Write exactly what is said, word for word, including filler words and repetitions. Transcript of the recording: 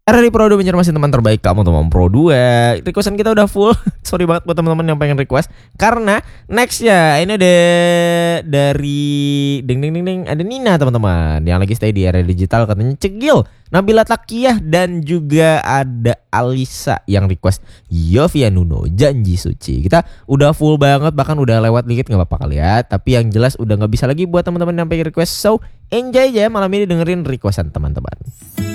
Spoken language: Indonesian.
Karena di Pro dua Banjarmasin teman terbaik kamu teman Pro dua. Requestan kita udah full. Sorry banget buat teman-teman yang pengen request. Karena next ya ini ada dari ding ding ding ding ada Nina teman-teman yang lagi stay di area digital katanya Cegil, Nabila Takiyah dan juga ada Alisa yang request Yovia Nuno Janji Suci. Kita udah full banget, bahkan udah lewat dikit nggak apa-apa kali ya. Tapi yang jelas udah nggak bisa lagi buat teman-teman yang pengen request. So enjoy aja malam ini dengerin requestan teman-teman.